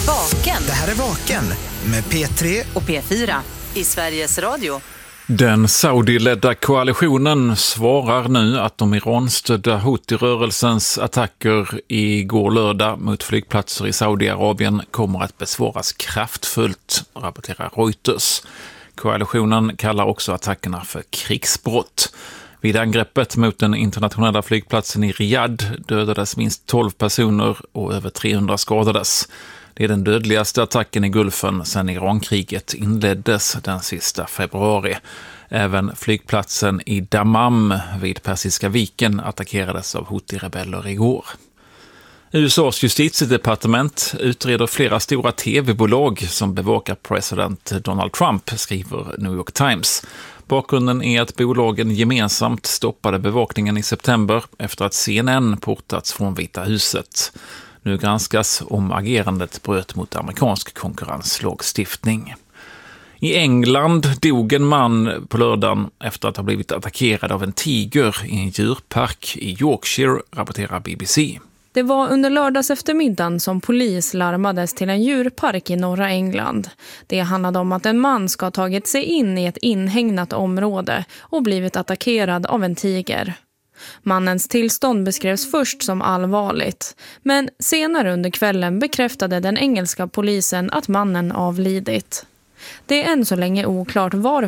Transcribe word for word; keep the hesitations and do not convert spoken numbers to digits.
Vaken. Det här är Vaken med P tre och P fyra i Sveriges Radio. Den Saudi-ledda koalitionen svarar nu att de Iran-stödda Houthi-rörelsens attacker igår lördag mot flygplatser i Saudiarabien kommer att besvaras kraftfullt, rapporterar Reuters. Koalitionen kallar också attackerna för krigsbrott. Vid angreppet mot den internationella flygplatsen i Riyadh dödades minst tolv personer och över trehundra skadades. Det är den dödligaste attacken i Gulfen sedan Irankriget inleddes den sista februari. Även flygplatsen i Dammam vid Persiska viken attackerades av Houthi-rebeller igår. U S A:s justitiedepartement utreder flera stora tv-bolag som bevakar president Donald Trump, skriver New York Times. Bakgrunden är att bolagen gemensamt stoppade bevakningen i september efter att C N N portats från Vita huset. Nu granskas om agerandet bröt mot amerikansk konkurrenslagstiftning. I England dog en man på lördagen efter att ha blivit attackerad av en tiger i en djurpark i Yorkshire, rapporterar B B C. Det var under lördags eftermiddagen som polis larmades till en djurpark i norra England. Det handlade om att en man ska ha tagit sig in i ett inhägnat område och blivit attackerad av en tiger. Mannens tillstånd beskrevs först som allvarligt, men senare under kvällen bekräftade den engelska polisen att mannen avlidit. Det är än så länge oklart varför